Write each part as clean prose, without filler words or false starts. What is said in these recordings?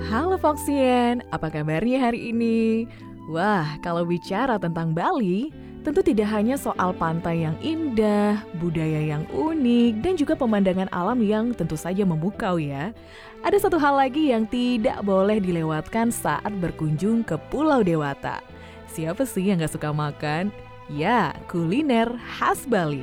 Halo Foxien, apa kabarnya hari ini? Wah, kalau bicara tentang Bali, tentu tidak hanya soal pantai yang indah, budaya yang unik, dan juga pemandangan alam yang tentu saja memukau ya. Ada satu hal lagi yang tidak boleh dilewatkan saat berkunjung ke Pulau Dewata. Siapa sih yang gak suka makan? Ya, kuliner khas Bali.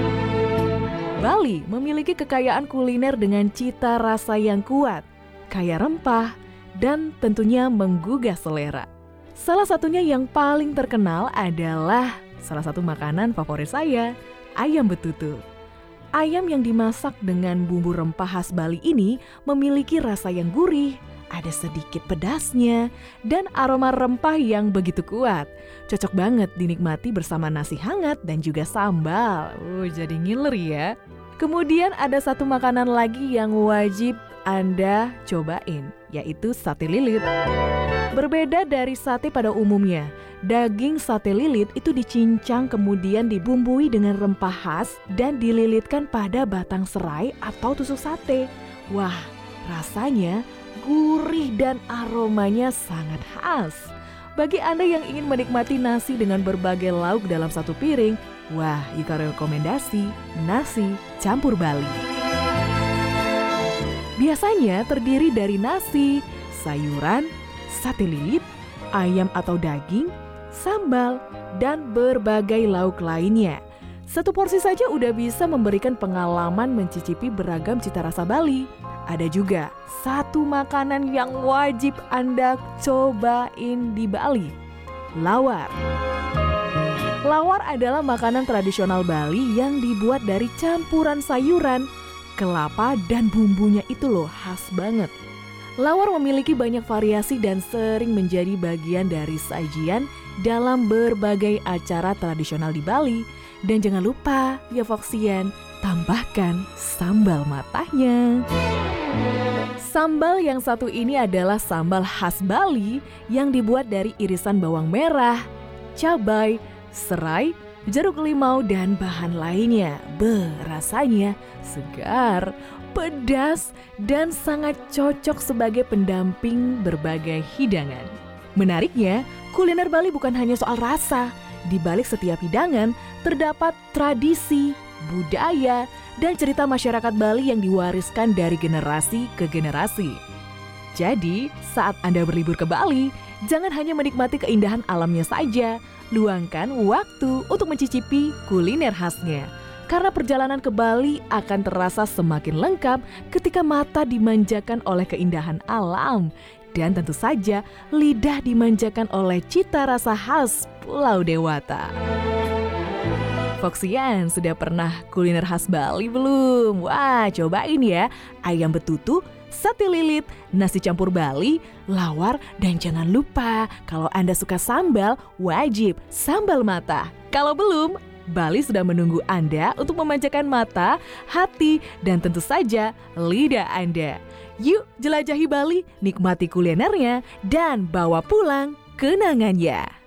Bali memiliki kekayaan kuliner dengan cita rasa yang kuat, kaya rempah, dan tentunya menggugah selera. Salah satunya yang paling terkenal adalah salah satu makanan favorit saya, ayam betutu. Ayam yang dimasak dengan bumbu rempah khas Bali ini memiliki rasa yang gurih, ada sedikit pedasnya, dan aroma rempah yang begitu kuat. Cocok banget dinikmati bersama nasi hangat dan juga sambal. Jadi ngiler ya. Kemudian ada satu makanan lagi yang wajib Anda cobain, yaitu sate lilit. Berbeda dari sate pada umumnya, daging sate lilit itu dicincang kemudian dibumbui dengan rempah khas dan dililitkan pada batang serai atau tusuk sate. Wah, rasanya gurih dan aromanya sangat khas. Bagi Anda yang ingin menikmati nasi dengan berbagai lauk dalam satu piring, wah, Yuka rekomendasi nasi campur Bali. Biasanya terdiri dari nasi, sayuran, sate lilit, ayam atau daging, sambal, dan berbagai lauk lainnya. Satu porsi saja udah bisa memberikan pengalaman mencicipi beragam cita rasa Bali. Ada juga satu makanan yang wajib Anda cobain di Bali, lawar. Lawar adalah makanan tradisional Bali yang dibuat dari campuran sayuran, kelapa, dan bumbunya itu loh khas banget. Lawar memiliki banyak variasi dan sering menjadi bagian dari sajian dalam berbagai acara tradisional di Bali. Dan jangan lupa ya Foxien, tambahkan sambal matahnya. Sambal yang satu ini adalah sambal khas Bali yang dibuat dari irisan bawang merah, cabai, serai, jeruk limau, dan bahan lainnya. Rasanya segar, pedas, dan sangat cocok sebagai pendamping berbagai hidangan. Menariknya, kuliner Bali bukan hanya soal rasa. Di balik setiap hidangan terdapat tradisi, budaya, dan cerita masyarakat Bali yang diwariskan dari generasi ke generasi. Jadi, saat Anda berlibur ke Bali, jangan hanya menikmati keindahan alamnya saja, luangkan waktu untuk mencicipi kuliner khasnya. Karena perjalanan ke Bali akan terasa semakin lengkap ketika mata dimanjakan oleh keindahan alam. Dan tentu saja lidah dimanjakan oleh cita rasa khas Pulau Dewata. Foxian, sudah pernah kuliner khas Bali belum? Wah, cobain ya. Ayam betutu, sate lilit, nasi campur Bali, lawar, dan jangan lupa kalau Anda suka sambal, wajib sambal mata. Kalau belum, Bali sudah menunggu Anda untuk memanjakan mata, hati, dan tentu saja lidah Anda. Yuk jelajahi Bali, nikmati kulinernya, dan bawa pulang kenangannya.